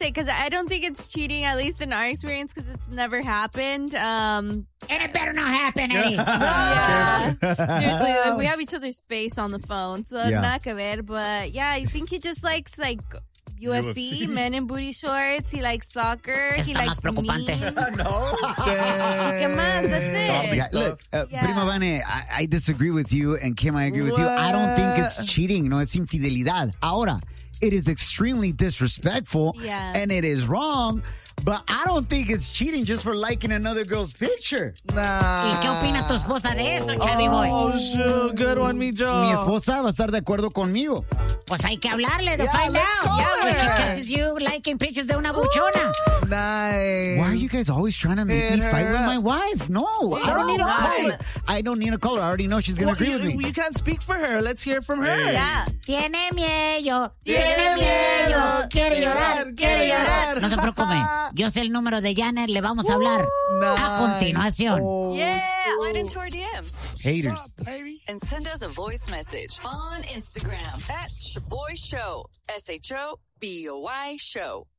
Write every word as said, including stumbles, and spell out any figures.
say, because I don't think it's cheating, at least in our experience, because it's never happened. Um, and it better not happen, Eddie. yeah. Seriously, like, we have each other's face on the phone, so Yeah. nada que ver. But yeah, I think he just likes like U F C, U F C. men in booty shorts. He likes soccer. Eso he está likes más preocupante. memes. No. ¿Y qué más? That's it. Yeah, look, uh, Yeah. Prima Vane, I, I disagree with you, and Kim, I agree with you. I don't think it's cheating. No, es infidelidad. Ahora, it is extremely disrespectful, Yeah. and it is wrong, but I don't think it's cheating just for liking another girl's picture. Nah. ¿Y qué opina tu esposa de eso, Chavi Boy? Oh, shoot. Good one, mi Joe. Mi esposa va a estar de acuerdo conmigo. Pues hay que hablarle to Yeah, find let's out. call Yeah, if she her. catches you liking pictures de una buchona. Nice. Why are you guys always trying to make Hit me fight her with up. my wife? No, I don't need a no. call. I don't need a call. I already know she's going to Well, agree you, with me. you can't speak for her. Let's hear from her. Yeah. Tiene miedo, Tiene miedo, quiere llorar, quiere llorar. No se preocupe, yo sé el número de Janet, le vamos a hablar a continuación. Oh. Yeah. Slide into our D Ms. Haters. And send us a voice message on Instagram at Shaboy Show. S H O B O Y Show.